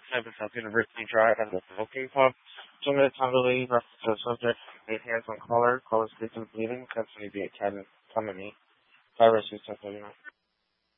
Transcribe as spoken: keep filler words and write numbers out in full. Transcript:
type of South University Drive and the smoking pub. Two minutes on the lead, reference to the subject, eight hands on collar, collar speaks and bleeding, custody be a cabinet, come to me. Five rescues, ten thirty-nine.